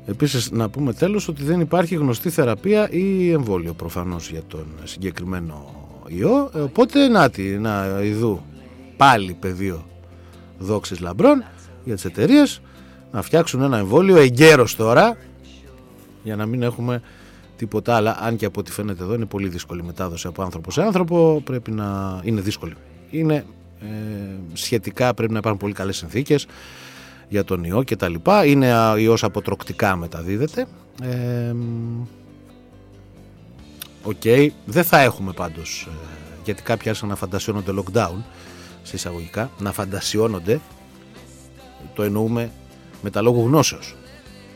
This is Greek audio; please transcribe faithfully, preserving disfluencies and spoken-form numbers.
Επίσης να πούμε τέλος ότι δεν υπάρχει γνωστή θεραπεία ή εμβόλιο προφανώς για τον συγκεκριμένο ιό, οπότε να τη, να ειδού πάλι πεδίο δόξης λαμπρών για τις εταιρείες να φτιάξουν ένα εμβόλιο εγκαίρος τώρα, για να μην έχουμε τίποτα άλλο. Αν και από ό,τι φαίνεται εδώ είναι πολύ δύσκολη μετάδοση από άνθρωπο σε άνθρωπο, πρέπει να είναι δύσκολη. Είναι ε, σχετικά, πρέπει να υπάρχουν πολύ καλές συνθήκες για τον ιό και τα λοιπά. Είναι ιός αποτροκτικά μεταδίδεται. Ε, Οκ, okay. Δεν θα έχουμε πάντως, ε, γιατί κάποιοι άρχισαν να φαντασιώνονται lockdown, σε εισαγωγικά, να φαντασιώνονται, το εννοούμε με τα λόγου γνώσεως.